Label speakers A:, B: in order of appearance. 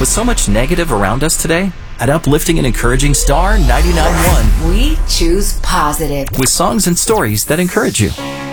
A: With so much negative around us today, at Uplifting and Encouraging Star 99.1,
B: we choose positive.
A: with songs and stories that encourage you.